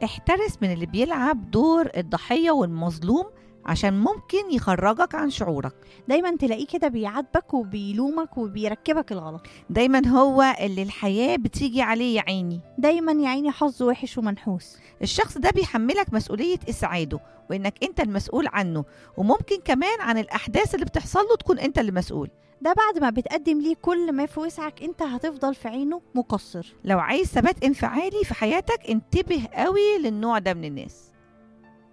احترس من اللي بيلعب دور الضحية والمظلوم عشان ممكن يخرجك عن شعورك. دايما تلاقيه كده بيعاتبك وبيلومك وبيركبك الغلط. دايما هو اللي الحياة بتيجي عليه يا عيني. دايما يا عيني حظه وحش ومنحوس. الشخص ده بيحملك مسؤولية إسعاده وإنك أنت المسؤول عنه، وممكن كمان عن الأحداث اللي بتحصل له تكون أنت اللي مسؤول. ده بعد ما بتقدم ليه كل ما في وسعك، انت هتفضل في عينه مقصر. لو عايز ثبات انفعالي في حياتك انتبه قوي للنوع ده من الناس.